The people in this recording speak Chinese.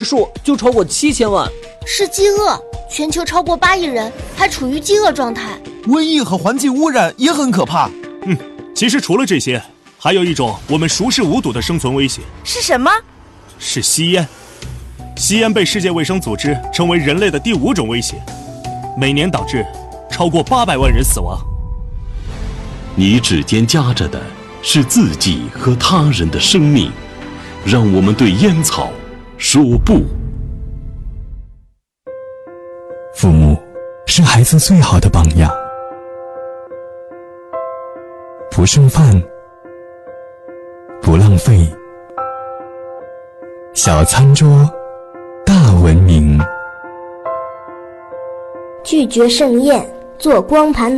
数就超过7000万。 是饥饿，全球超过8亿人还处于饥饿状态。 瘟疫和环境污染也很可怕。 其实除了这些，还有一种我们熟视无睹的生存威胁。 是什么？ 是吸烟。吸烟被世界卫生组织称为人类的第5种威胁，每年导致超过800万人死亡。 你指尖夹着的是自己和他人的生命，让我们对烟草说不。 父母是孩子最好的榜样，不剩饭，不浪费，小餐桌，大文明。 拒绝盛宴，做光盘